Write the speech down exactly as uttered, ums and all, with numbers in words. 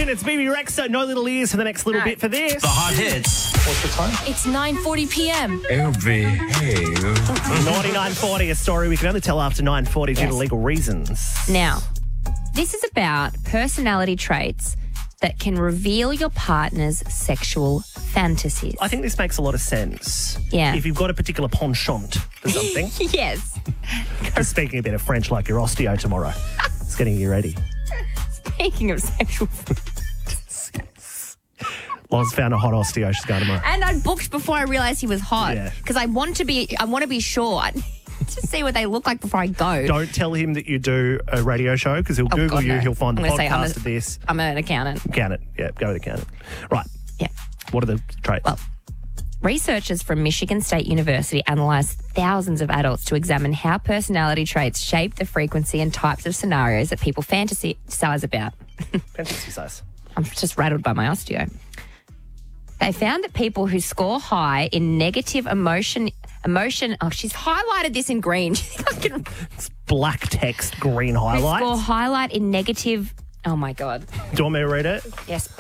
Virgin, it's B B Rexa. No little ears for the next little No. bit for this. The hot hits. What's the time? It's nine forty p.m. Oh, behave. ninety-nine forty, a story we can only tell after nine forty due to Yes. legal reasons. Now, this is about personality traits that can reveal your partner's sexual fantasies. I think this makes a lot of sense. Yeah. If you've got a particular penchant for something. Yes. Just speaking a bit of French like your osteo tomorrow. It's getting you ready. Speaking of sexual Loz found a hot osteo. She's going tomorrow. And I booked before I realised he was hot. Yeah. Because I want to be I want to be sure. I need to see what they look like before I go. Don't tell him that you do a radio show because he'll Oh, Google God, you. no. He'll find I'm the gonna say I'm podcast a- of this. I'm an accountant. Count it. Yeah, go with the count it. Right. Yeah. What are the traits? Well, researchers from Michigan State University analysed thousands of adults to examine how personality traits shape the frequency and types of scenarios that people fantasize about. Fantasy size. I'm just rattled by my osteo. They found that people who score high in negative emotion, emotion. Oh, she's highlighted this in green. I can- It's black text, green who score highlights. highlight in negative. Oh my God. Do you want me to read it? Yes,